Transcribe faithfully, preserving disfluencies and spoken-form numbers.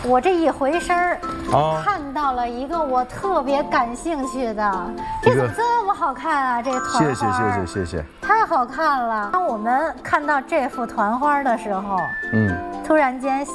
我这一回身儿， 啊， 看到了一个我特别感兴趣的，这怎么这么好看啊？这团花， 谢谢谢谢谢谢， 太好看了。当我们看到这幅团花的时候， 嗯， 突然间